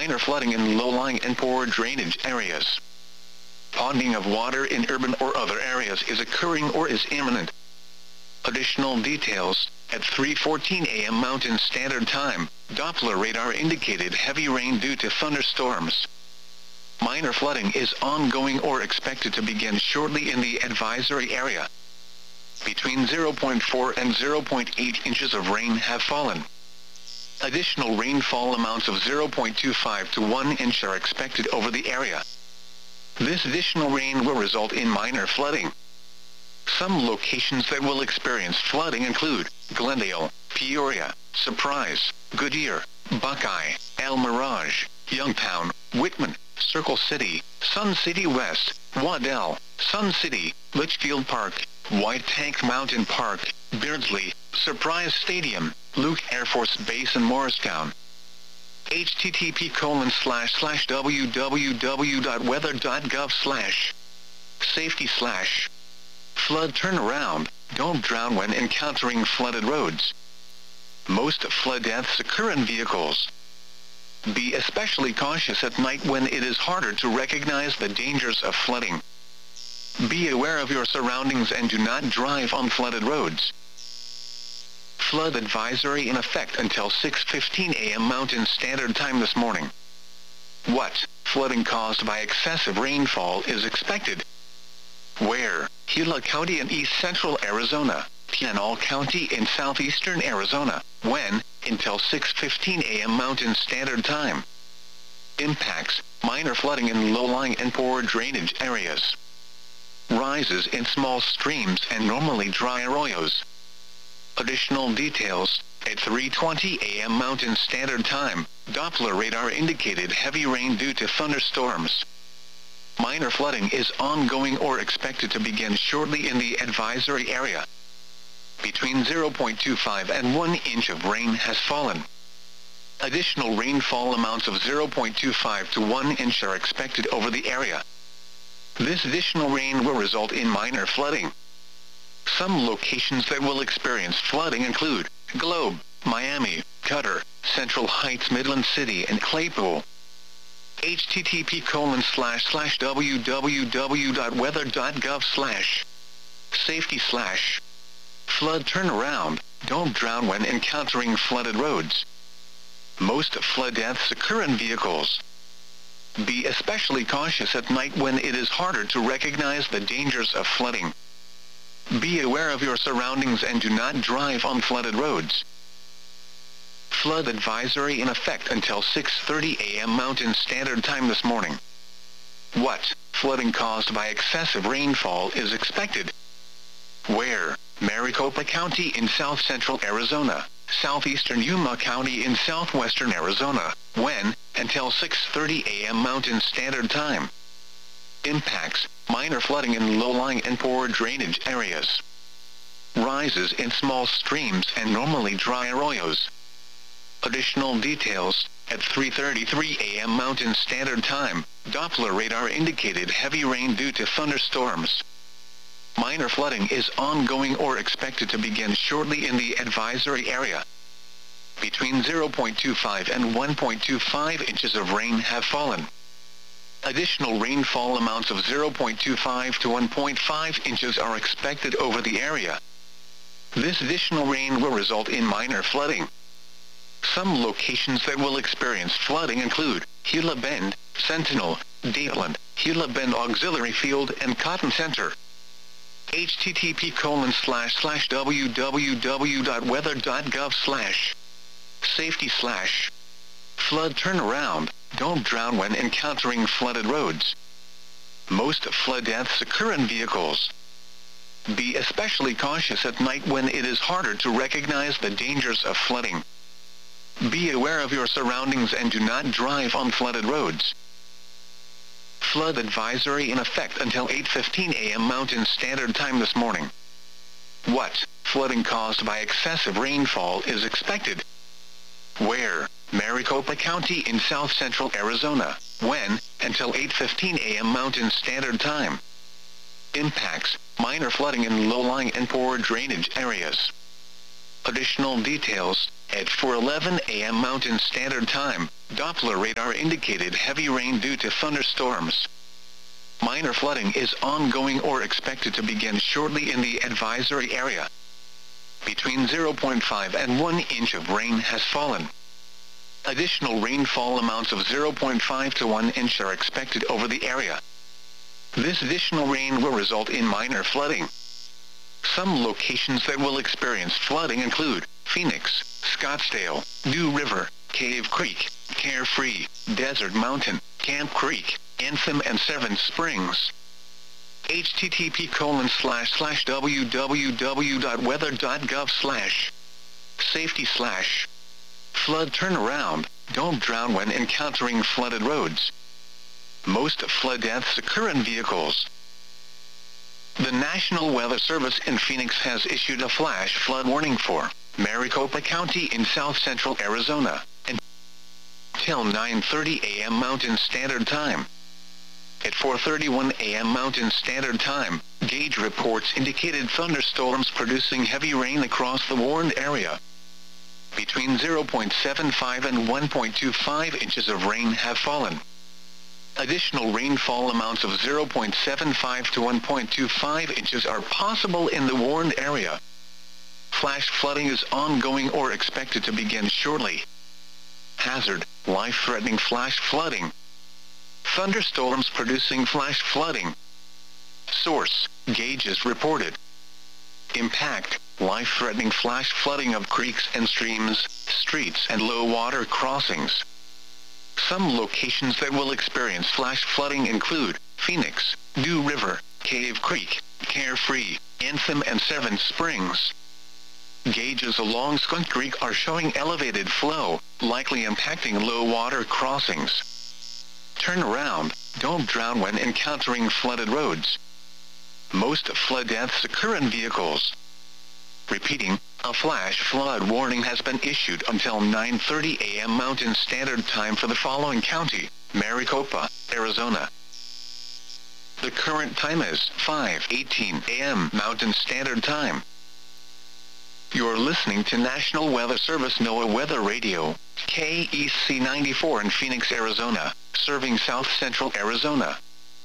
minor flooding in low-lying and poor drainage areas. Ponding of water in urban or other areas is occurring or is imminent. Additional details, at 3:14 a.m. Mountain Standard Time, Doppler radar indicated heavy rain due to thunderstorms. Minor flooding is ongoing or expected to begin shortly in the advisory area. Between 0.4 and 0.8 inches of rain have fallen. Additional rainfall amounts of 0.25 to 1 inch are expected over the area. This additional rain will result in minor flooding. Some locations that will experience flooding include Glendale, Peoria, Surprise, Goodyear, Buckeye, El Mirage, Youngtown, Whitman, Circle City, Sun City West, Waddell, Sun City, Litchfield Park, White Tank Mountain Park, Beardsley, Surprise Stadium, Luke Air Force Base and Morristown. http://www.weather.gov/safety/ Flood turnaround, don't drown when encountering flooded roads. Most flood deaths occur in vehicles. Be especially cautious at night when it is harder to recognize the dangers of flooding. Be aware of your surroundings and do not drive on flooded roads. Flood advisory in effect until 6:15 a.m. Mountain Standard Time this morning. What flooding caused by excessive rainfall is expected? Where? Gila County in east central Arizona, Pinal County in southeastern Arizona. When? Until 6:15 a.m. Mountain Standard Time. Impacts: minor flooding in low-lying and poor drainage areas. Rises in small streams and normally dry arroyos. Additional details, at 3:20 a.m. Mountain Standard Time, Doppler radar indicated heavy rain due to thunderstorms. Minor flooding is ongoing or expected to begin shortly in the advisory area. Between 0.25 and 1 inch of rain has fallen. Additional rainfall amounts of 0.25 to 1 inch are expected over the area. This additional rain will result in minor flooding. Some locations that will experience flooding include Globe, Miami, Cutter, Central Heights, Midland City, and Claypool. http://www.weather.gov/safety/ Flood turnaround, don't drown when encountering flooded roads. Most flood deaths occur in vehicles. Be especially cautious at night when it is harder to recognize the dangers of flooding. Be aware of your surroundings and do not drive on flooded roads. Flood advisory in effect until 6:30 a.m. Mountain Standard Time this morning. What flooding caused by excessive rainfall is expected? Where? Maricopa County in south central Arizona, southeastern Yuma County in southwestern Arizona. When? Until 6:30 a.m. Mountain Standard Time. Impacts: minor flooding in low-lying and poor drainage areas. Rises in small streams and normally dry arroyos. Additional details, at 3:33 a.m. Mountain Standard Time, Doppler radar indicated heavy rain due to thunderstorms. Minor flooding is ongoing or expected to begin shortly in the advisory area. Between 0.25 and 1.25 inches of rain have fallen. Additional rainfall amounts of 0.25 to 1.5 inches are expected over the area. This additional rain will result in minor flooding. Some locations that will experience flooding include Gila Bend, Sentinel, Dadeland, Gila Bend Auxiliary Field, and Cotton Center. http://www.weather.gov/safety/ Flood turnaround, don't drown when encountering flooded roads. Most flood deaths occur in vehicles. Be especially cautious at night when it is harder to recognize the dangers of flooding. Be aware of your surroundings and do not drive on flooded roads. Flood advisory in effect until 8:15 a.m. Mountain Standard Time this morning. What flooding caused by excessive rainfall is expected? Where? Maricopa County in south central Arizona. When? Until 8:15 a.m. Mountain Standard Time. Impacts: minor flooding in low-lying and poor drainage areas. Additional details, at 4:11 a.m. Mountain Standard Time, Doppler radar indicated heavy rain due to thunderstorms. Minor flooding is ongoing or expected to begin shortly in the advisory area. Between 0.5 and 1 inch of rain has fallen. Additional rainfall amounts of 0.5 to 1 inch are expected over the area. This additional rain will result in minor flooding. Some locations that will experience flooding include Phoenix, Scottsdale, New River, Cave Creek, Carefree, Desert Mountain, Camp Creek, Anthem and Seven Springs. http://www.weather.gov/safety/ flood turnaround, don't drown when encountering flooded roads. Most flood deaths occur in vehicles. The National Weather Service in Phoenix has issued a flash flood warning for Maricopa County in south-central Arizona until 9:30 a.m. Mountain Standard Time. At 4:31 a.m. Mountain Standard Time, gauge reports indicated thunderstorms producing heavy rain across the warned area. Between 0.75 and 1.25 inches of rain have fallen. Additional rainfall amounts of 0.75 to 1.25 inches are possible in the warned area. Flash flooding is ongoing or expected to begin shortly. Hazard: life-threatening flash flooding. Thunderstorms producing flash flooding. Source: gauges reported. Impact: life-threatening flash flooding of creeks and streams, streets and low-water crossings. Some locations that will experience flash flooding include Phoenix, New River, Cave Creek, Carefree, Anthem and Seven Springs. Gauges along Skunk Creek are showing elevated flow, likely impacting low-water crossings. Turn around, don't drown when encountering flooded roads. Most flood deaths occur in vehicles. Repeating, a flash flood warning has been issued until 9:30 a.m. Mountain Standard Time for the following county: Maricopa, Arizona. The current time is 5:18 a.m. Mountain Standard Time. You're listening to National Weather Service NOAA Weather Radio, KEC 94 in Phoenix, Arizona, serving south-central Arizona.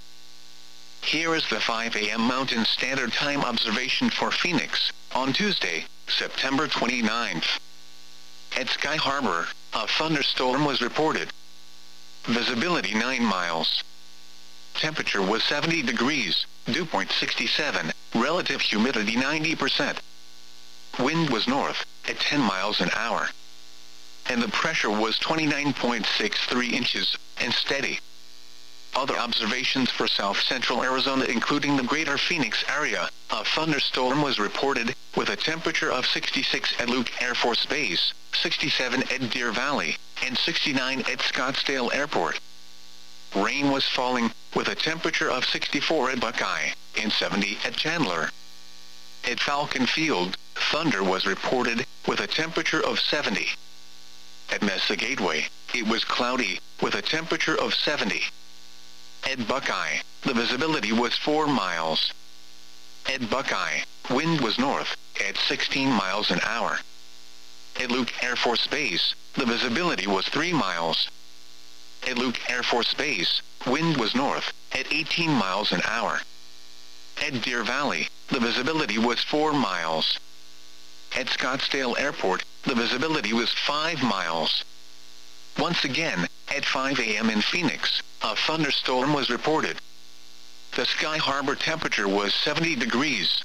Here is the 5 a.m. Mountain Standard Time observation for Phoenix, on Tuesday, September 29th. At Sky Harbor, a thunderstorm was reported. Visibility 9 miles. Temperature was 70 degrees, dew point 67, relative humidity 90%. Wind was north, at 10 miles an hour. And the pressure was 29.63 inches, and steady. Other observations for south-central Arizona including the greater Phoenix area, a thunderstorm was reported, with a temperature of 66 at Luke Air Force Base, 67 at Deer Valley, and 69 at Scottsdale Airport. Rain was falling, with a temperature of 64 at Buckeye, and 70 at Chandler. At Falcon Field, thunder was reported, with a temperature of 70. At Mesa Gateway, it was cloudy, with a temperature of 70. At Buckeye, the visibility was 4 miles. At Buckeye, wind was north, at 16 miles an hour. At Luke Air Force Base, the visibility was 3 miles. At Luke Air Force Base, wind was north, at 18 miles an hour. At Deer Valley, the visibility was 4 miles. At Scottsdale Airport, the visibility was 5 miles. Once again, at 5 a.m. in Phoenix, a thunderstorm was reported. The Sky Harbor temperature was 70 degrees.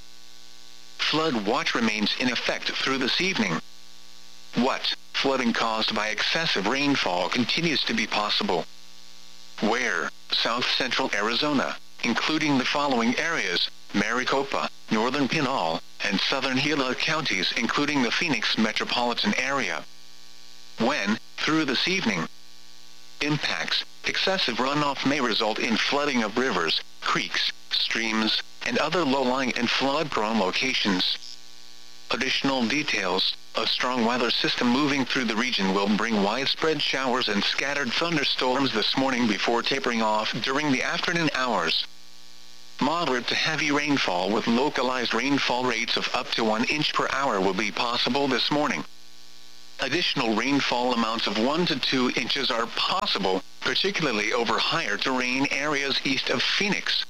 Flood watch remains in effect through this evening. What? Flooding caused by excessive rainfall continues to be possible. Where? South-central Arizona, including the following areas: Maricopa, northern Pinal, and southern Gila counties including the Phoenix metropolitan area. When? Through this evening. Impacts: excessive runoff may result in flooding of rivers, creeks, streams, and other low-lying and flood-prone locations. Additional details: a strong weather system moving through the region will bring widespread showers and scattered thunderstorms this morning before tapering off during the afternoon hours. Moderate to heavy rainfall with localized rainfall rates of up to 1 inch per hour will be possible this morning. Additional rainfall amounts of 1 to 2 inches are possible, particularly over higher terrain areas east of Phoenix.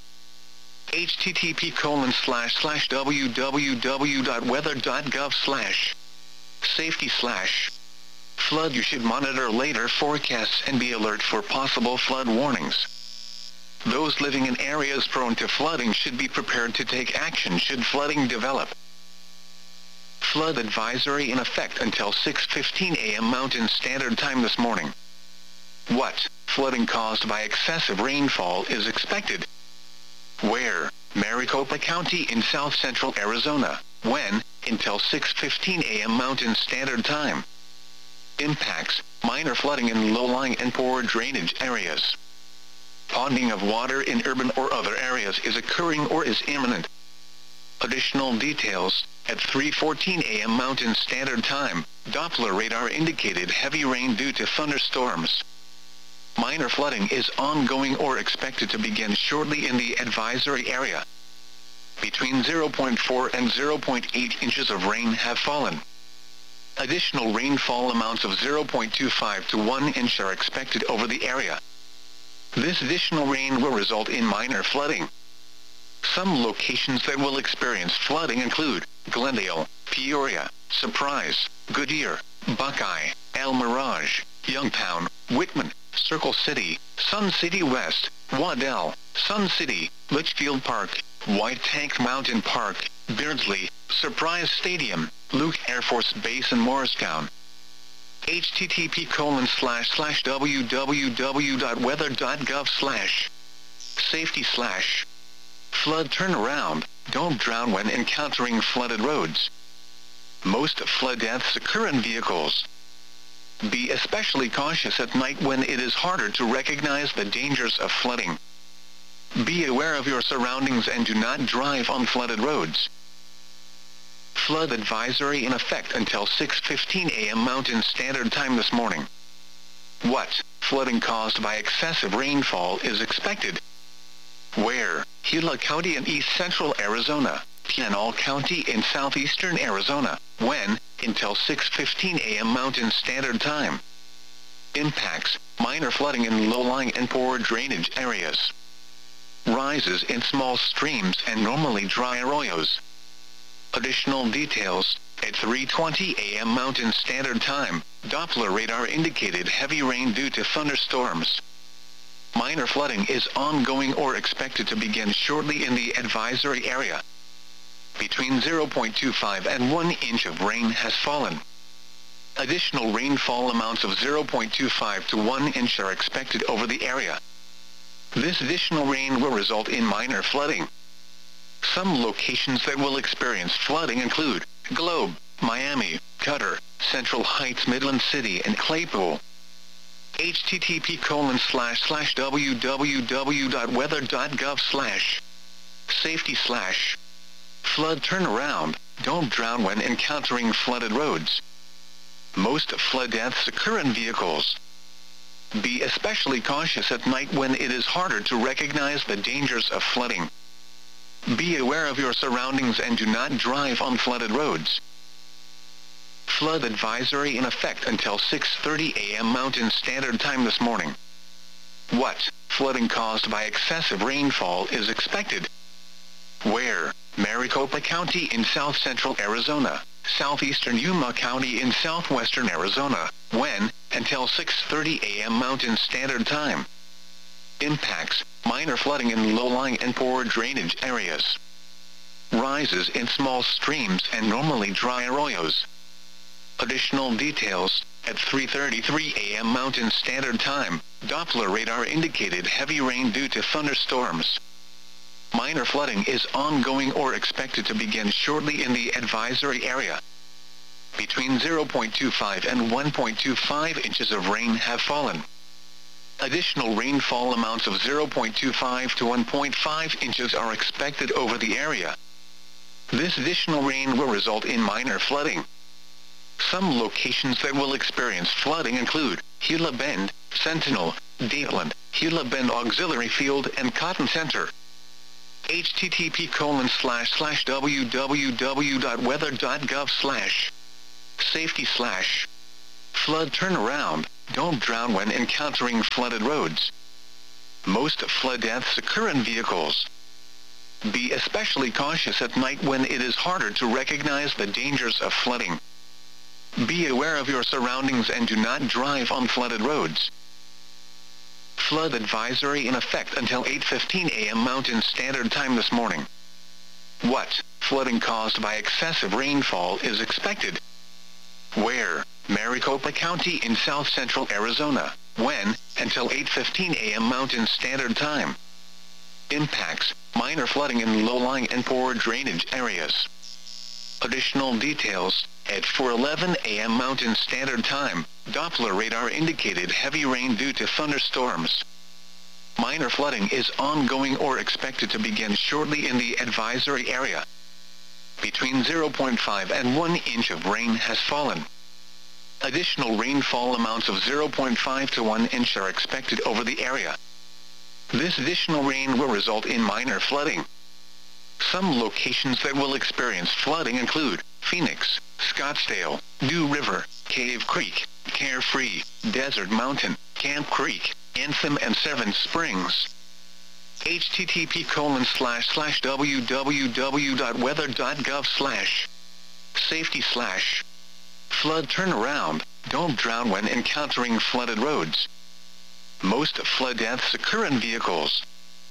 http://www.weather.gov/safety/flood. You should monitor later forecasts and be alert for possible flood warnings. Those living in areas prone to flooding should be prepared to take action should flooding develop. Flood advisory in effect until 6:15 a.m. Mountain Standard Time this morning. What? Flooding caused by excessive rainfall is expected. Where? Maricopa County in south central Arizona. When? Until 6:15 a.m. Mountain Standard Time. Impacts: minor flooding in low-lying and poor drainage areas. Ponding of water in urban or other areas is occurring or is imminent. Additional details: at 3:14 a.m. Mountain Standard Time, Doppler radar indicated heavy rain due to thunderstorms. Minor flooding is ongoing or expected to begin shortly in the advisory area. Between 0.4 and 0.8 inches of rain have fallen. Additional rainfall amounts of 0.25 to 1 inch are expected over the area. This additional rain will result in minor flooding. Some locations that will experience flooding include Glendale, Peoria, Surprise, Goodyear, Buckeye, El Mirage, Youngtown, Whitman, Circle City, Sun City West, Waddell, Sun City, Litchfield Park, White Tank Mountain Park, Beardsley, Surprise Stadium, Luke Air Force Base and Morristown. http://www.weather.gov/safety/flood turnaround. Don't drown when encountering flooded roads. Most flood deaths occur in vehicles. Be especially cautious at night when it is harder to recognize the dangers of flooding. Be aware of your surroundings and do not drive on flooded roads. Flood advisory in effect until 6:15 a.m. Mountain Standard Time this morning. What? Flooding caused by excessive rainfall is expected. Where? Gila County in east central Arizona, Pinal County in southeastern Arizona. When? Until 6:15 a.m. Mountain Standard Time. Impacts: minor flooding in low-lying and poor drainage areas. Rises in small streams and normally dry arroyos. Additional details: at 3:20 a.m. Mountain Standard Time, Doppler radar indicated heavy rain due to thunderstorms. Minor flooding is ongoing or expected to begin shortly in the advisory area. Between 0.25 and 1 inch of rain has fallen. Additional rainfall amounts of 0.25 to 1 inch are expected over the area. This additional rain will result in minor flooding. Some locations that will experience flooding include Globe, Miami, Cutter, Central Heights, Midland City, and Claypool. http://www.weather.gov/safety/flood turnaround. Don't drown when encountering flooded roads. Most flood deaths occur in vehicles. Be especially cautious at night when it is harder to recognize the dangers of flooding. Be aware of your surroundings and do not drive on flooded roads. Flood advisory in effect until 6:30 a.m. Mountain Standard Time this morning. What? Flooding caused by excessive rainfall is expected. Where? Maricopa County in south central Arizona, southeastern Yuma County in southwestern Arizona. When? Until 6:30 a.m. Mountain Standard Time. Impacts: minor flooding in low-lying and poor drainage areas. Rises in small streams and normally dry arroyos. Additional details: at 3:33 a.m. Mountain Standard Time, Doppler radar indicated heavy rain due to thunderstorms. Minor flooding is ongoing or expected to begin shortly in the advisory area. Between 0.25 and 1.25 inches of rain have fallen. Additional rainfall amounts of 0.25 to 1.5 inches are expected over the area. This additional rain will result in minor flooding. Some locations that will experience flooding include Gila Bend, Sentinel, Dadeland, Gila Bend Auxiliary Field, and Cotton Center. http://www.weather.gov/safety/ Flood turnaround, don't drown when encountering flooded roads. Most flood deaths occur in vehicles. Be especially cautious at night when it is harder to recognize the dangers of flooding. Be aware of your surroundings and do not drive on flooded roads. Flood advisory in effect until 8:15 a.m. Mountain Standard Time this morning. What? Flooding caused by excessive rainfall is expected. Where? Maricopa County in south-central Arizona. When? Until 8:15 a.m. Mountain Standard Time. Impacts: minor flooding in low-lying and poor drainage areas. Additional details: at 4:11 a.m. Mountain Standard Time, Doppler radar indicated heavy rain due to thunderstorms. Minor flooding is ongoing or expected to begin shortly in the advisory area. Between 0.5 and 1 inch of rain has fallen. Additional rainfall amounts of 0.5 to 1 inch are expected over the area. This additional rain will result in minor flooding. Some locations that will experience flooding include Phoenix, Scottsdale, Dew River, Cave Creek, Carefree, Desert Mountain, Camp Creek, Anthem and Seven Springs. http://www.weather.gov/safety/ flood turnaround, don't drown when encountering flooded roads. Most flood deaths occur in vehicles.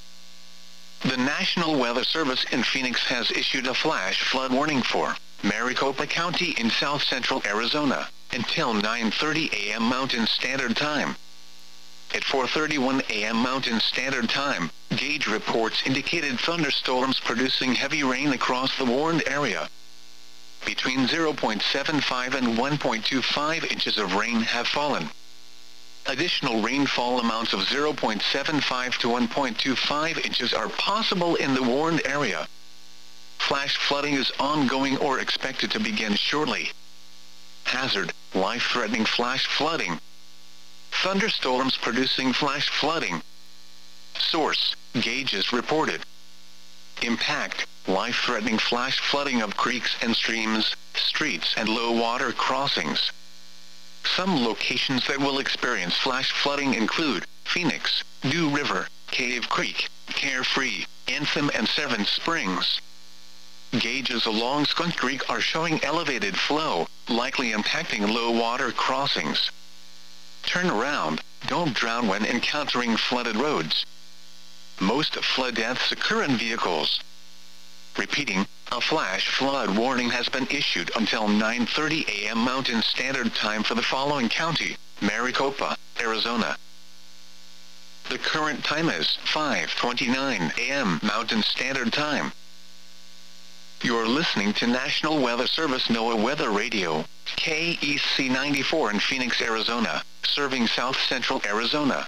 The National Weather Service in Phoenix has issued a flash flood warning for Maricopa County in south-central Arizona until 9:30 a.m. Mountain Standard Time. At 4:31 a.m. Mountain Standard Time, gauge reports indicated thunderstorms producing heavy rain across the warned area. Between 0.75 and 1.25 inches of rain have fallen. Additional rainfall amounts of 0.75 to 1.25 inches are possible in the warned area. Flash flooding is ongoing or expected to begin shortly. Hazard: life-threatening flash flooding. Thunderstorms producing flash flooding. Source: gauges reported. Impact: life-threatening flash flooding of creeks and streams, streets and low-water crossings. Some locations that will experience flash flooding include Phoenix, Dew River, Cave Creek, Carefree, Anthem and Seven Springs. Gauges along Skunk Creek are showing elevated flow, likely impacting low-water crossings. Turn around, don't drown when encountering flooded roads. Most flood deaths occur in vehicles. Repeating, a flash flood warning has been issued until 9:30 a.m. Mountain Standard Time for the following county: Maricopa, Arizona. The current time is 5:29 a.m. Mountain Standard Time. You're listening to National Weather Service NOAA Weather Radio, KEC 94 in Phoenix, Arizona, serving south-central Arizona.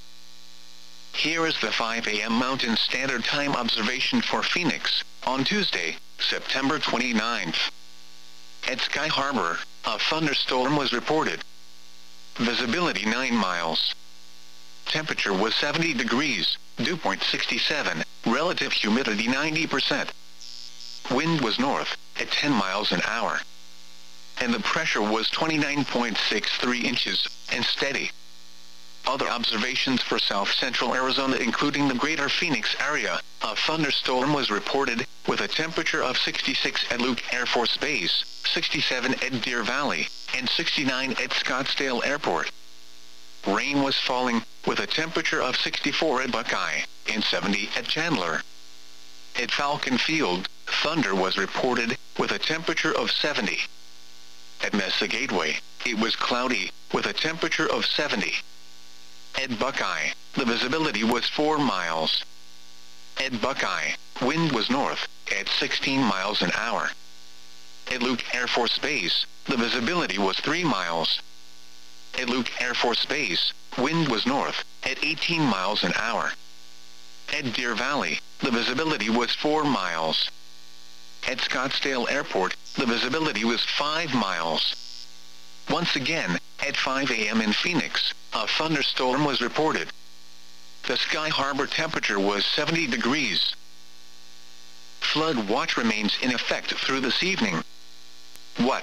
Here is the 5 a.m. Mountain Standard Time observation for Phoenix, on Tuesday, September 29th. At Sky Harbor, a thunderstorm was reported. Visibility 9 miles. Temperature was 70 degrees, dew point 67, relative humidity 90%. Wind was north, at 10 miles an hour. And the pressure was 29.63 inches, and steady. Other observations for south-central Arizona including the greater Phoenix area, a thunderstorm was reported, with a temperature of 66 at Luke Air Force Base, 67 at Deer Valley, and 69 at Scottsdale Airport. Rain was falling, with a temperature of 64 at Buckeye, and 70 at Chandler. At Falcon Field, thunder was reported, with a temperature of 70. At Mesa Gateway, it was cloudy, with a temperature of 70. At Buckeye, the visibility was 4 miles. At Buckeye, wind was north, at 16 miles an hour. At Luke Air Force Base, the visibility was 3 miles. At Luke Air Force Base, wind was north, at 18 miles an hour. At Deer Valley, the visibility was 4 miles. At Scottsdale Airport, the visibility was 5 miles. Once again, at 5 a.m. in Phoenix, a thunderstorm was reported. The Sky Harbor temperature was 70 degrees. Flood watch remains in effect through this evening. What?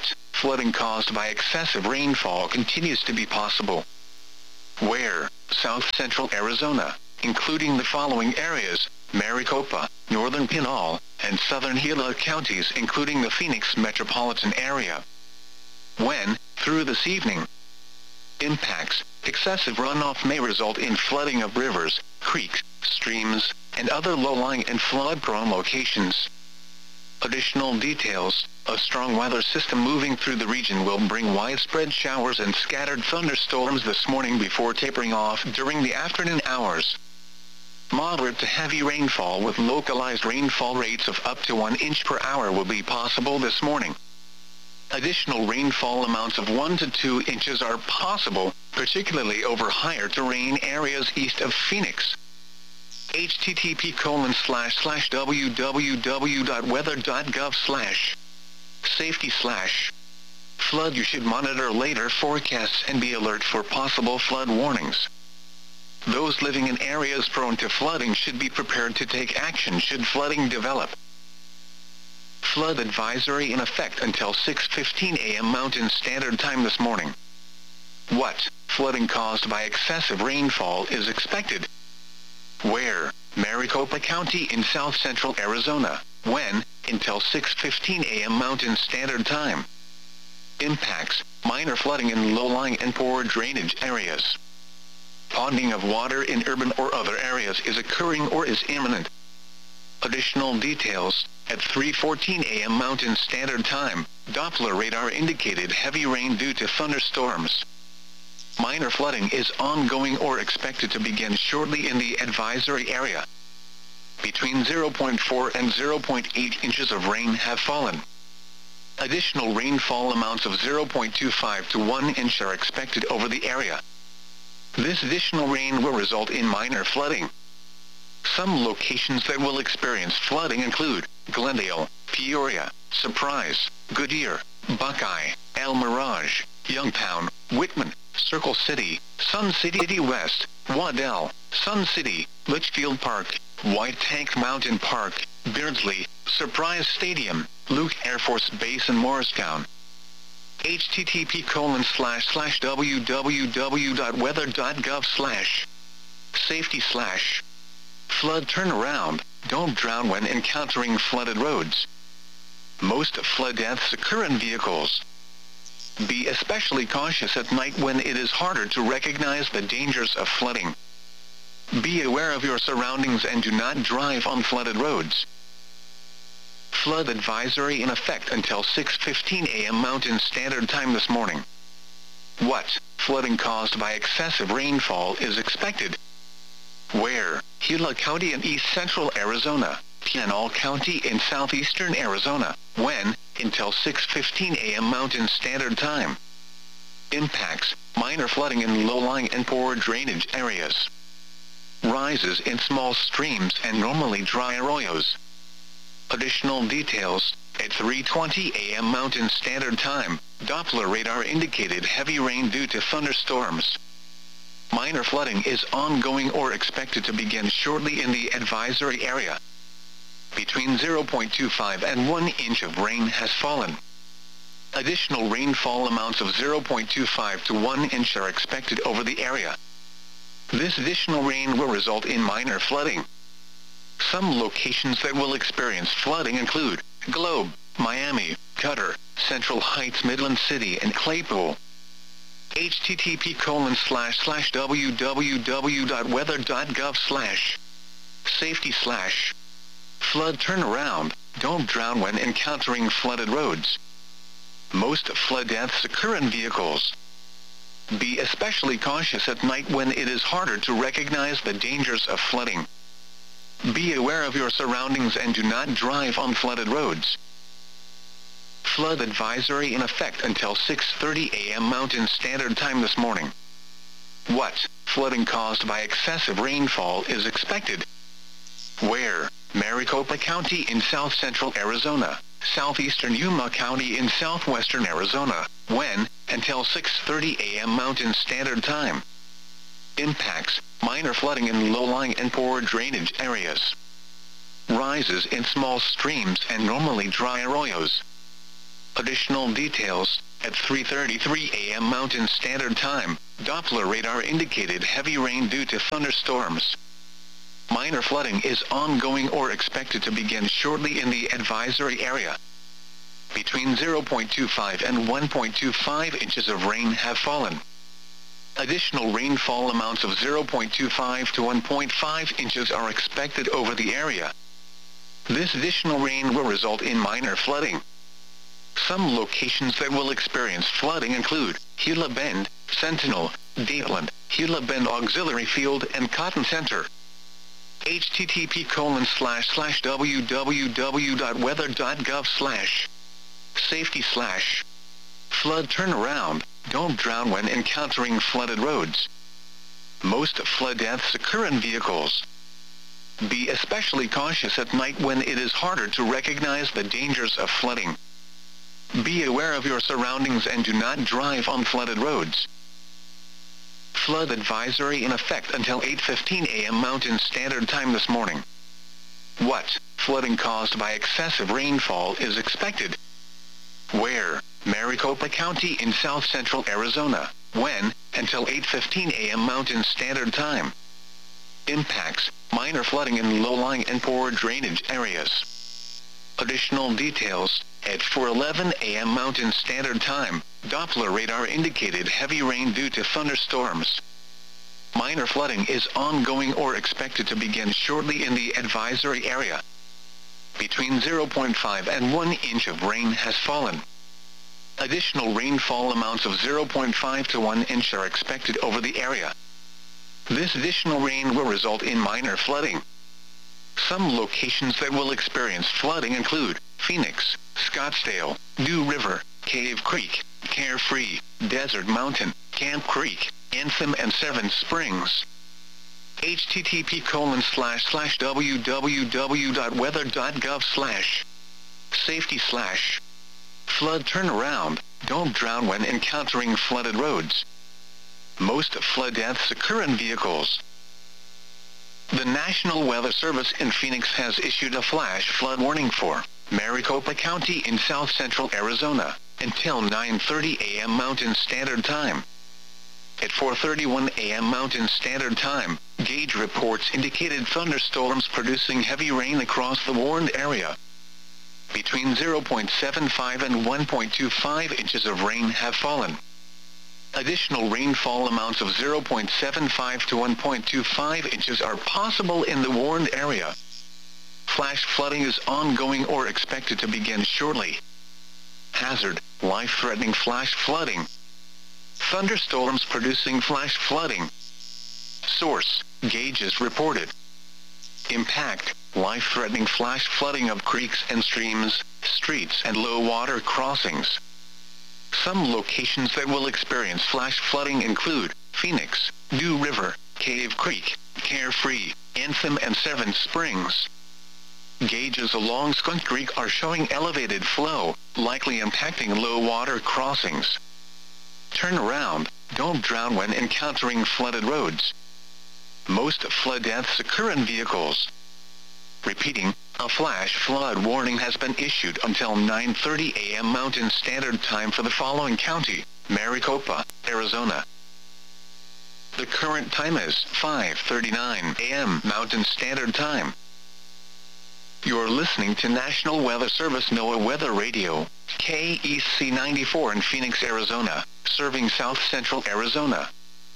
flooding caused by excessive rainfall continues to be possible. Where? South Central Arizona, including the following areas: Maricopa, northern Pinal, and southern Gila counties including the Phoenix metropolitan area. When? Through this evening. Impacts: excessive runoff may result in flooding of rivers, creeks, streams, and other low-lying and flood-prone locations. Additional details: a strong weather system moving through the region will bring widespread showers and scattered thunderstorms this morning before tapering off during the afternoon hours. Moderate to heavy rainfall with localized rainfall rates of up to 1 inch per hour will be possible this morning. Additional rainfall amounts of 1 to 2 inches are possible, particularly over higher terrain areas east of Phoenix. http://www.weather.gov/safety/flood. You should monitor later forecasts and be alert for possible flood warnings. Those living in areas prone to flooding should be prepared to take action should flooding develop. Flood advisory in effect until 6:15 a.m. Mountain Standard Time this morning. What? Flooding caused by excessive rainfall is expected. Where? Maricopa County in south central Arizona. When? Until 6:15 a.m. Mountain Standard Time. Impacts: minor flooding in low-lying and poor drainage areas. Ponding of water in urban or other areas is occurring or is imminent. Additional details: at 3:14 a.m. Mountain Standard Time, Doppler radar indicated heavy rain due to thunderstorms. Minor flooding is ongoing or expected to begin shortly in the advisory area. Between 0.4 and 0.8 inches of rain have fallen. Additional rainfall amounts of 0.25 to 1 inch are expected over the area. This additional rain will result in minor flooding. Some locations that will experience flooding include Glendale, Peoria, Surprise, Goodyear, Buckeye, El Mirage, Youngtown, Whitman, Circle City, Sun City West, Waddell, Sun City, Litchfield Park, White Tank Mountain Park, Beardsley, Surprise Stadium, Luke Air Force Base in Morristown. http://www.weather.gov/safety/flood turnaround. Don't drown when encountering flooded roads. Most flood deaths occur in vehicles. Be especially cautious at night when it is harder to recognize the dangers of flooding. Be aware of your surroundings and do not drive on flooded roads. Flood advisory in effect until 6:15 a.m. Mountain Standard Time this morning. What? Flooding caused by excessive rainfall is expected. Where? Gila County in east central Arizona, Pinal County in southeastern Arizona. When? Until 6:15 a.m. Mountain Standard Time. Impacts: minor flooding in low-lying and poor drainage areas. Rises in small streams and normally dry arroyos. Additional details: at 3:20 a.m. Mountain Standard Time, Doppler radar indicated heavy rain due to thunderstorms. Minor flooding is ongoing or expected to begin shortly in the advisory area. Between 0.25 and 1 inch of rain has fallen. Additional rainfall amounts of 0.25 to 1 inch are expected over the area. This additional rain will result in minor flooding. Some locations that will experience flooding include Globe, Miami, Cutter, Central Heights, Midland City, and Claypool. http://www.weather.gov/safety/flood turnaround. Don't drown when encountering flooded roads. Most flood deaths occur in vehicles. Be especially cautious at night when it is harder to recognize the dangers of flooding. Be aware of your surroundings and do not drive on flooded roads. Flood advisory in effect until 6:30 a.m. Mountain Standard Time this morning. What? Flooding caused by excessive rainfall is expected. Where? Maricopa County in south central Arizona, southeastern Yuma County in southwestern Arizona. When? Until 6:30 a.m. Mountain Standard Time. Impacts: minor flooding in low-lying and poor drainage areas. Rises in small streams and normally dry arroyos. Additional details: At 3:33 a.m. Mountain Standard Time, Doppler radar indicated heavy rain due to thunderstorms. Minor flooding is ongoing or expected to begin shortly in the advisory area. Between 0.25 and 1.25 inches of rain have fallen. Additional rainfall amounts of 0.25 to 1.5 inches are expected over the area. This additional rain will result in minor flooding. Some locations that will experience flooding include Gila Bend, Sentinel, Dadeland, Gila Bend Auxiliary Field, and Cotton Center. http://www.weather.gov/safety/flood turnaround. Don't drown when encountering flooded roads. Most flood deaths occur in vehicles. Be especially cautious at night when it is harder to recognize the dangers of flooding. Be aware of your surroundings and do not drive on flooded roads. Flood advisory in effect until 8:15 a.m. Mountain Standard Time this morning. What flooding caused by excessive rainfall is expected? Where? Maricopa County in south central Arizona. When? Until 8:15 a.m. Mountain Standard Time. Impacts: minor flooding in low-lying and poor drainage areas. Additional details: at 4:11 a.m. Mountain Standard Time, Doppler radar indicated heavy rain due to thunderstorms. Minor flooding is ongoing or expected to begin shortly in the advisory area. Between 0.5 and 1 inch of rain has fallen. Additional rainfall amounts of 0.5 to 1 inch are expected over the area. This additional rain will result in minor flooding. Some locations that will experience flooding include Phoenix, Scottsdale, Dew River, Cave Creek, Carefree, Desert Mountain, Camp Creek, Anthem, and Seven Springs. http://www.weather.gov/safety/flood turnaround. Don't drown when encountering flooded roads. Most flood deaths occur in vehicles. The National Weather Service in Phoenix has issued a flash flood warning for Maricopa County in south central Arizona until 9:30 a.m. Mountain Standard Time. At 4:31 a.m. Mountain Standard Time, gauge reports indicated thunderstorms producing heavy rain across the warned area. Between 0.75 and 1.25 inches of rain have fallen. Additional rainfall amounts of 0.75 to 1.25 inches are possible in the warned area. Flash flooding is ongoing or expected to begin shortly. Hazard: life-threatening flash flooding. Thunderstorms producing flash flooding. Source: gauges reported. Impact: life-threatening flash flooding of creeks and streams, streets, and low-water crossings. Some locations that will experience flash flooding include Phoenix, Dew River, Cave Creek, Carefree, Anthem, and Seven Springs. Gauges along Skunk Creek are showing elevated flow, likely impacting low-water crossings. Turn around. Don't drown when encountering flooded roads. Most flood deaths occur in vehicles. Repeating, a flash flood warning has been issued until 9:30 a.m. Mountain Standard Time for the following county: Maricopa, Arizona. The current time is 5:39 a.m. Mountain Standard Time. You're listening to National Weather Service NOAA Weather Radio, KEC 94 in Phoenix, Arizona, serving south central Arizona.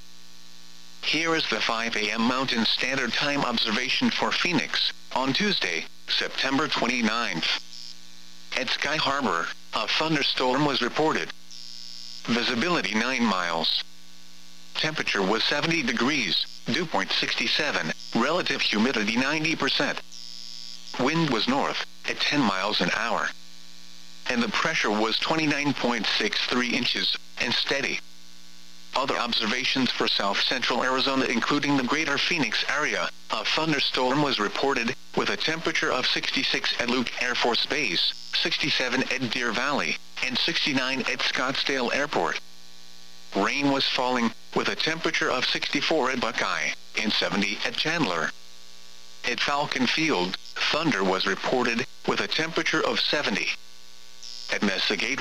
Here is the 5 a.m. Mountain Standard Time observation for Phoenix, on Tuesday, September 29th. At Sky Harbor, a thunderstorm was reported. Visibility 9 miles. Temperature was 70 degrees, dew point 67, relative humidity 90%. Wind was north, at 10 miles an hour. And the pressure was 29.63 inches, and steady. Other observations for south central Arizona including the greater Phoenix area, a thunderstorm was reported, with a temperature of 66 at Luke Air Force Base, 67 at Deer Valley, and 69 at Scottsdale Airport. Rain was falling, with a temperature of 64 at Buckeye, and 70 at Chandler. At Falcon Field, thunder was reported, with a temperature of 70. At Mesa Gateway,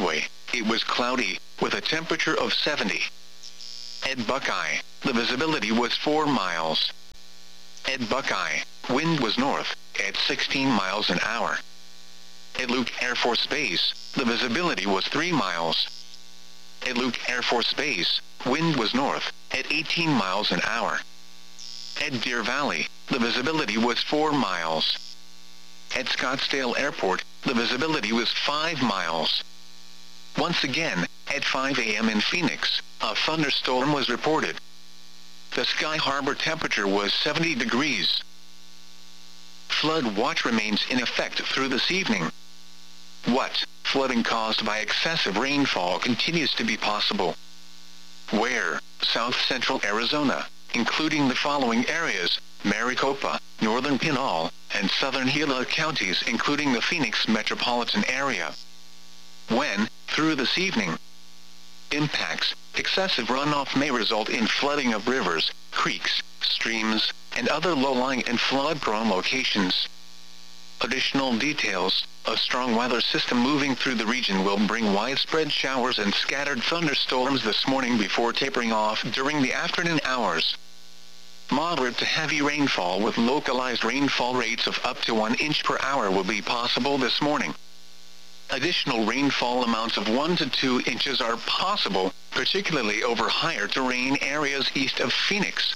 It was cloudy, with a temperature of 70. At Buckeye, the visibility was 4 miles. At Buckeye, wind was north, at 16 miles an hour. At Luke Air Force Base, the visibility was 3 miles. At Luke Air Force Base, wind was north, at 18 miles an hour. At Deer Valley, the visibility was 4 miles. At Scottsdale Airport, the visibility was 5 miles. Once again, at 5 a.m. in Phoenix, a thunderstorm was reported. The Sky Harbor temperature was 70 degrees. Flood watch remains in effect through this evening. What? Flooding caused by excessive rainfall continues to be possible. Where? South Central Arizona, including the following areas: Maricopa, Northern Pinal, and Southern Gila counties including the Phoenix metropolitan area. When? Through this evening. Impacts: excessive runoff may result in flooding of rivers, creeks, streams, and other low-lying and flood-prone locations. Additional details: a strong weather system moving through the region will bring widespread showers and scattered thunderstorms this morning before tapering off during the afternoon hours. Moderate to heavy rainfall with localized rainfall rates of up to 1 inch per hour will be possible this morning. Additional rainfall amounts of 1 to 2 inches are possible, particularly over higher terrain areas east of Phoenix.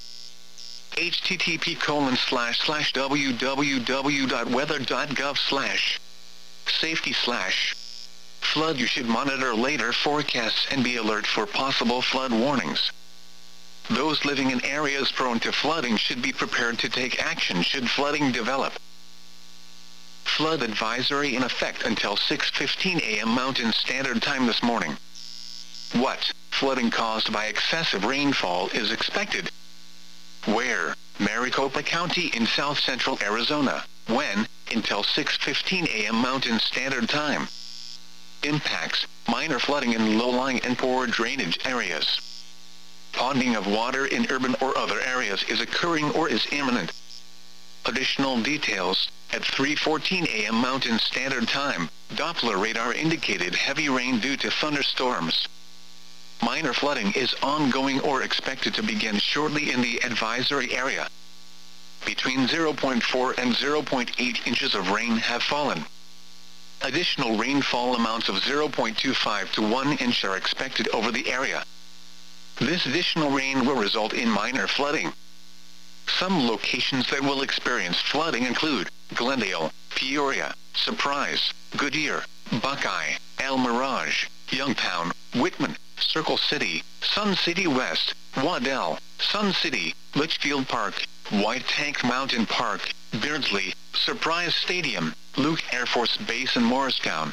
http://www.weather.gov/safety/ flood. You should monitor later forecasts and be alert for possible flood warnings. Those living in areas prone to flooding should be prepared to take action should flooding develop. Flood advisory in effect until 6:15 a.m. Mountain Standard Time this morning. What? Flooding caused by excessive rainfall is expected. Where? Maricopa County in south central Arizona. When? Until 6:15 a.m. Mountain Standard Time. Impacts: minor flooding in low-lying and poor drainage areas. Ponding of water in urban or other areas is occurring or is imminent. Additional details: at 3:14 a.m. Mountain Standard Time, Doppler radar indicated heavy rain due to thunderstorms. Minor flooding is ongoing or expected to begin shortly in the advisory area. Between 0.4 and 0.8 inches of rain have fallen. Additional rainfall amounts of 0.25 to 1 inch are expected over the area. This additional rain will result in minor flooding. Some locations that will experience flooding include Glendale, Peoria, Surprise, Goodyear, Buckeye, El Mirage, Youngtown, Whitman, Circle City, Sun City West, Waddell, Sun City, Litchfield Park, White Tank Mountain Park, Beardsley, Surprise Stadium, Luke Air Force Base in Morristown.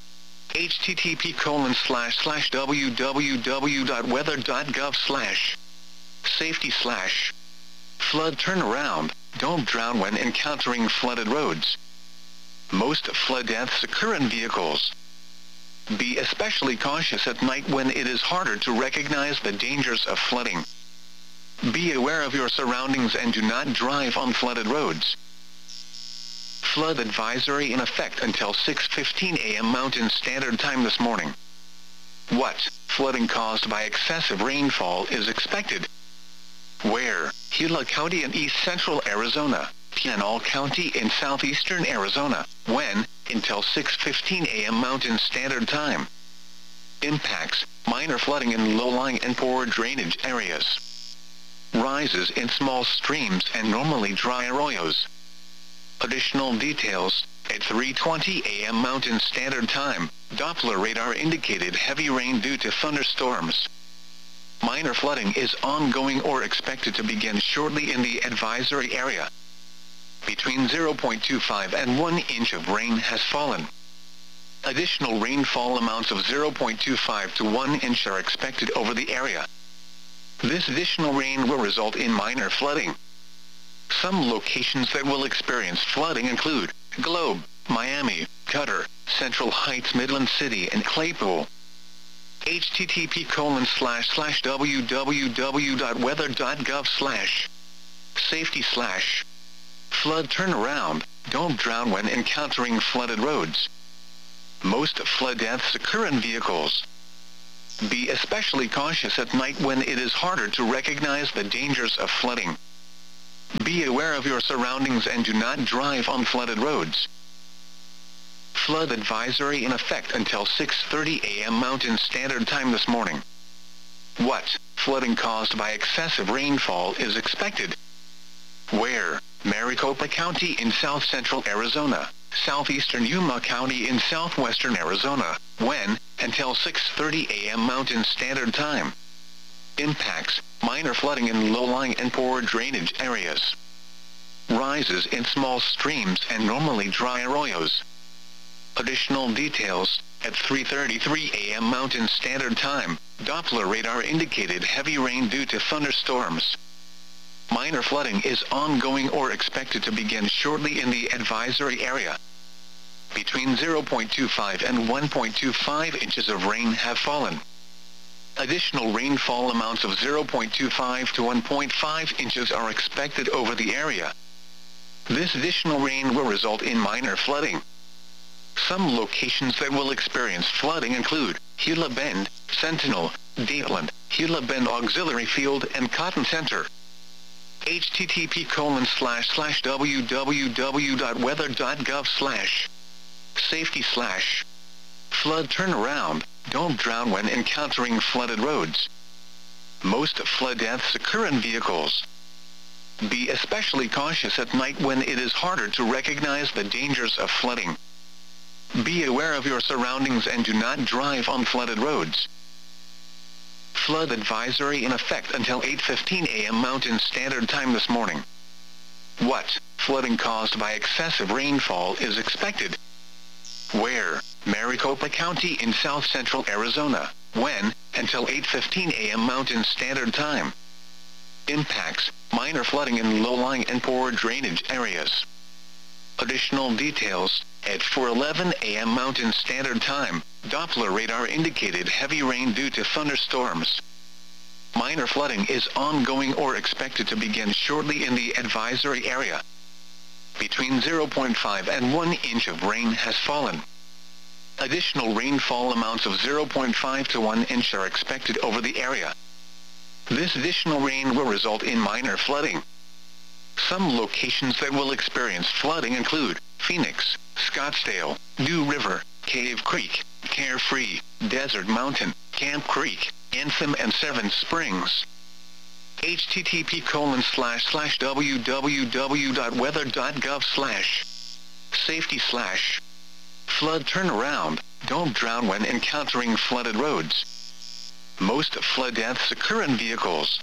http://www.weather.gov/safety/ flood turnaround. Don't drown when encountering flooded roads. Most flood deaths occur in vehicles. Be especially cautious at night when it is harder to recognize the dangers of flooding. Be aware of your surroundings and do not drive on flooded roads. Flood advisory in effect until 6:15 a.m. Mountain Standard Time this morning. What? Flooding caused by excessive rainfall is expected. Where? Gila County in east central Arizona, Pinal County in southeastern Arizona. When? Until 6:15 a.m. Mountain Standard Time. Impacts: minor flooding in low-lying and poor drainage areas. Rises in small streams and normally dry arroyos. Additional details: at 3:20 a.m. Mountain Standard Time, Doppler radar indicated heavy rain due to thunderstorms. Minor flooding is ongoing or expected to begin shortly in the advisory area. Between 0.25 and 1 inch of rain has fallen. Additional rainfall amounts of 0.25 to 1 inch are expected over the area. This additional rain will result in minor flooding. Some locations that will experience flooding include Globe, Miami, Cutter, Central Heights, Midland City, and Claypool. http://www.weather.gov/safety/ flood turnaround. Don't drown when encountering flooded roads. Most flood deaths occur in vehicles. Be especially cautious at night when it is harder to recognize the dangers of flooding. Be aware of your surroundings and do not drive on flooded roads. Flood advisory in effect until 6:30 a.m. Mountain Standard Time this morning. What flooding caused by excessive rainfall is expected? Where? Maricopa County in south-central Arizona, southeastern Yuma County in southwestern Arizona. When? Until 6:30 a.m. Mountain Standard Time. Impacts: minor flooding in low-lying and poor drainage areas. Rises in small streams and normally dry arroyos. Additional details: at 3:33 a.m. Mountain Standard Time, Doppler radar indicated heavy rain due to thunderstorms. Minor flooding is ongoing or expected to begin shortly in the advisory area. Between 0.25 and 1.25 inches of rain have fallen. Additional rainfall amounts of 0.25 to 1.5 inches are expected over the area. This additional rain will result in minor flooding. Some locations that will experience flooding include Gila Bend, Sentinel, Dadeland, Gila Bend Auxiliary Field, and Cotton Center. http://www.weather.gov/safety/ flood turnaround. Don't drown when encountering flooded roads. Most flood deaths occur in vehicles. Be especially cautious at night when it is harder to recognize the dangers of flooding. Be aware of your surroundings and do not drive on flooded roads. Flood advisory in effect until 8:15 a.m. Mountain Standard Time this morning. What flooding caused by excessive rainfall is expected? Where? Maricopa County in south-central Arizona. When? Until 8:15 a.m. Mountain Standard Time. Impacts: minor flooding in low-lying and poor drainage areas. Additional details: at 4:11 a.m. Mountain Standard Time, Doppler radar indicated heavy rain due to thunderstorms. Minor flooding is ongoing or expected to begin shortly in the advisory area. Between 0.5 and 1 inch of rain has fallen. Additional rainfall amounts of 0.5 to 1 inch are expected over the area. This additional rain will result in minor flooding. Some locations that will experience flooding include Phoenix, Scottsdale, New River, Cave Creek, Carefree, Desert Mountain, Camp Creek, Anthem, and Seven Springs. http://www.weather.gov/safety/ flood turnaround. Don't drown when encountering flooded roads. Most flood deaths occur in vehicles.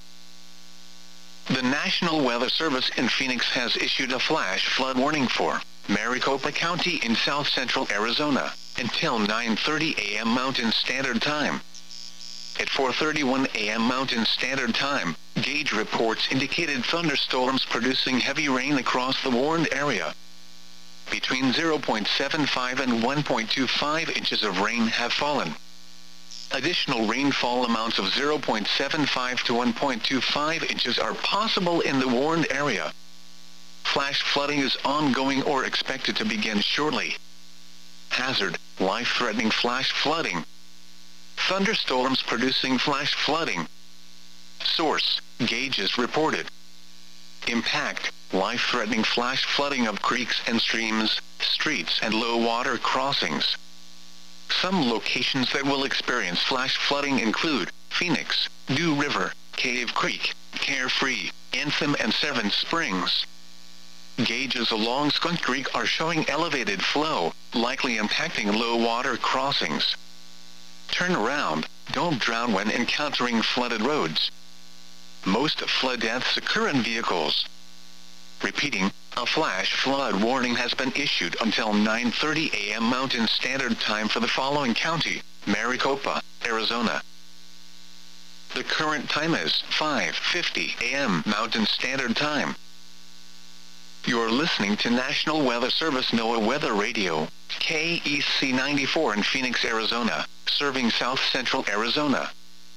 The National Weather Service in Phoenix has issued a flash flood warning for Maricopa County in south-central Arizona until 9:30 a.m. Mountain Standard Time. At 4:31 a.m. Mountain Standard Time, gauge reports indicated thunderstorms producing heavy rain across the warned area. Between 0.75 and 1.25 inches of rain have fallen. Additional rainfall amounts of 0.75 to 1.25 inches are possible in the warned area. Flash flooding is ongoing or expected to begin shortly. Hazard: life-threatening flash flooding. Thunderstorms producing flash flooding. Source: gauges reported. Impact: life-threatening flash flooding of creeks and streams, streets, and low-water crossings. Some locations that will experience flash flooding include Phoenix, New River, Cave Creek, Carefree, Anthem, and Seven Springs. Gauges along Skunk Creek are showing elevated flow, likely impacting low-water crossings. Turn around. Don't drown when encountering flooded roads. Most flood deaths occur in vehicles. Repeating, a flash flood warning has been issued until 9:30 a.m. Mountain Standard Time for the following county: Maricopa, Arizona. The current time is 5:50 a.m. Mountain Standard Time. You're listening to National Weather Service NOAA Weather Radio, KEC 94 in Phoenix, Arizona, serving south-central Arizona.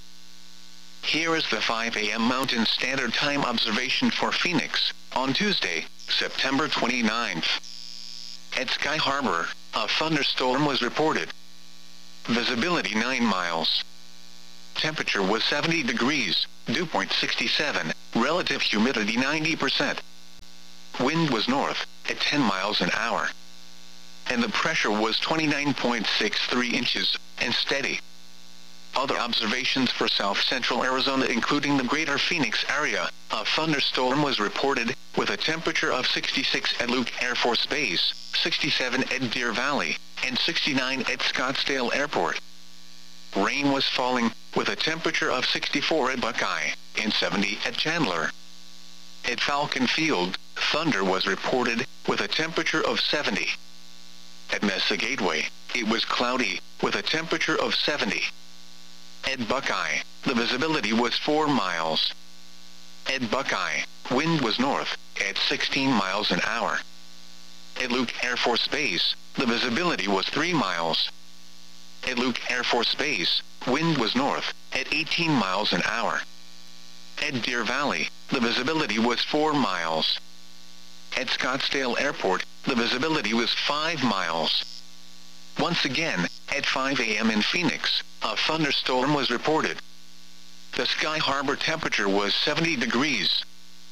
Here is the 5 a.m. Mountain Standard Time observation for Phoenix, on Tuesday, September 29th. At Sky Harbor, a thunderstorm was reported. Visibility 9 miles. Temperature was 70 degrees, dew point 67, relative humidity 90%. Wind was north, at 10 miles an hour. And the pressure was 29.63 inches, and steady. Other observations for south-central Arizona including the greater Phoenix area, a thunderstorm was reported, with a temperature of 66 at Luke Air Force Base, 67 at Deer Valley, and 69 at Scottsdale Airport. Rain was falling, with a temperature of 64 at Buckeye, and 70 at Chandler. At Falcon Field, thunder was reported, with a temperature of 70. At Mesa Gateway, it was cloudy, with a temperature of 70. At Buckeye, the visibility was 4 miles. At Buckeye, wind was north, at 16 miles an hour. At Luke Air Force Base, the visibility was 3 miles. At Luke Air Force Base, wind was north, at 18 miles an hour. At Deer Valley, the visibility was 4 miles. At Scottsdale Airport, the visibility was 5 miles. Once again, at 5 a.m. in Phoenix, a thunderstorm was reported. The Sky Harbor temperature was 70 degrees.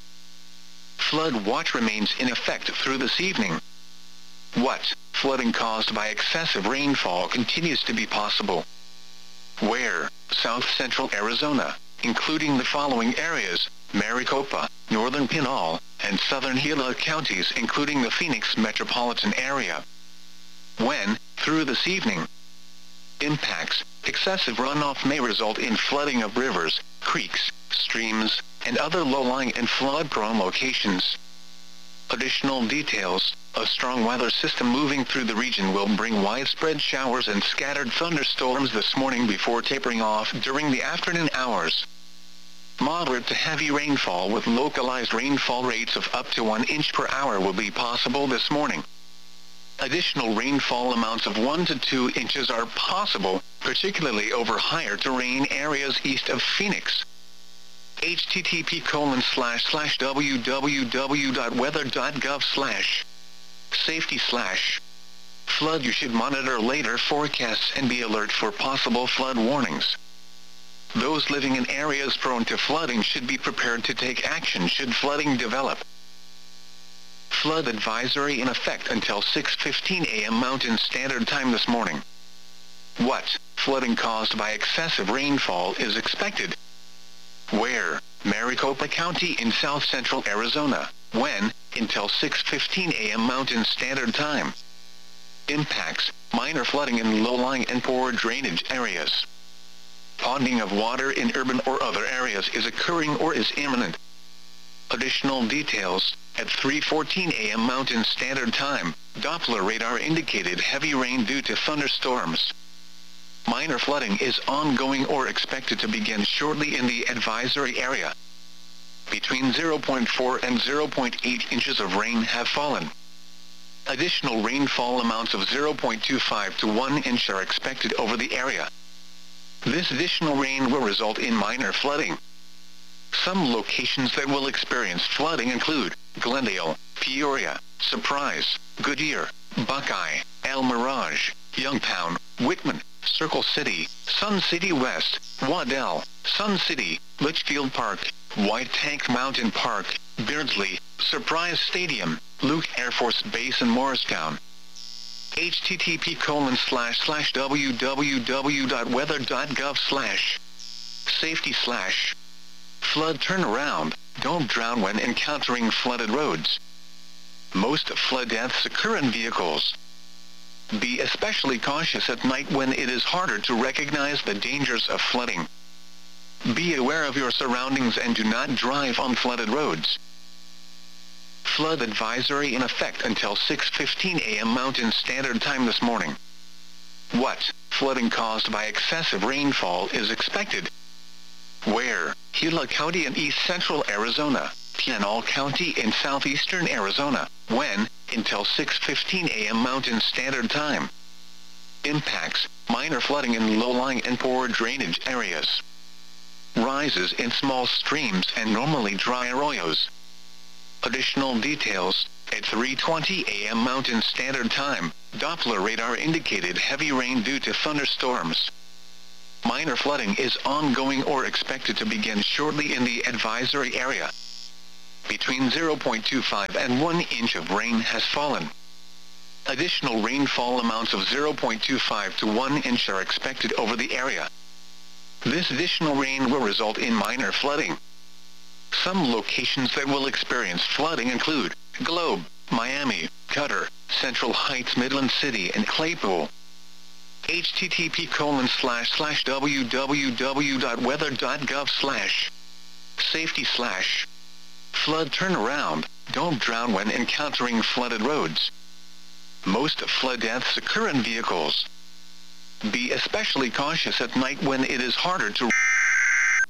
Flood watch remains in effect through this evening. What? Flooding caused by excessive rainfall continues to be possible. Where? South-central Arizona, including the following areas: Maricopa, northern Pinal, and southern Gila counties including the Phoenix metropolitan area. When? Through this evening. Impacts: excessive runoff may result in flooding of rivers, creeks, streams, and other low-lying and flood-prone locations. Additional details: a strong weather system moving through the region will bring widespread showers and scattered thunderstorms this morning before tapering off during the afternoon hours. Moderate to heavy rainfall with localized rainfall rates of up to 1 inch per hour will be possible this morning. Additional rainfall amounts of 1 to 2 inches are possible, particularly over higher terrain areas east of Phoenix. http://www.weather.gov/safety/flood. You should monitor later forecasts and be alert for possible flood warnings. Those living in areas prone to flooding should be prepared to take action should flooding develop. Flood advisory in effect until 6:15 a.m. Mountain Standard Time this morning. What? Flooding caused by excessive rainfall is expected. Where? Maricopa County in south-central Arizona. When? Until 6:15 a.m. Mountain Standard Time. Impacts: minor flooding in low-lying and poor drainage areas. Ponding of water in urban or other areas is occurring or is imminent. Additional details: at 3:14 a.m. Mountain Standard Time, Doppler radar indicated heavy rain due to thunderstorms. Minor flooding is ongoing or expected to begin shortly in the advisory area. Between 0.4 and 0.8 inches of rain have fallen. Additional rainfall amounts of 0.25 to 1 inch are expected over the area. This additional rain will result in minor flooding. Some locations that will experience flooding include Glendale, Peoria, Surprise, Goodyear, Buckeye, El Mirage, Youngtown, Whitman, Circle City, Sun City West, Waddell, Sun City, Litchfield Park, White Tank Mountain Park, Beardsley, Surprise Stadium, Luke Air Force Base and Morristown. http://www.weather.gov/safety/flood turnaround. Don't drown when encountering flooded roads. Most flood deaths occur in vehicles. Be especially cautious at night when it is harder to recognize the dangers of flooding. Be aware of your surroundings and do not drive on flooded roads. Flood advisory in effect until 6:15 a.m. Mountain Standard Time this morning. What? Flooding caused by excessive rainfall is expected. Where? Gila County in east-central Arizona, Pinal County in southeastern Arizona. When? Until 6:15 a.m. Mountain Standard Time. Impacts: minor flooding in low-lying and poor drainage areas. Rises in small streams and normally dry arroyos. Additional details: At 3:20 a.m. Mountain Standard Time, Doppler radar indicated heavy rain due to thunderstorms. Minor flooding is ongoing or expected to begin shortly in the advisory area. Between 0.25 and 1 inch of rain has fallen. Additional rainfall amounts of 0.25 to 1 inch are expected over the area. This additional rain will result in minor flooding. Some locations that will experience flooding include Globe, Miami, Qatar, Central Heights, Midland City, and Claypool. http://www.weather.gov/safety/ flood turnaround, don't drown when encountering flooded roads. Most flood deaths occur in vehicles. Be especially cautious at night when it is harder to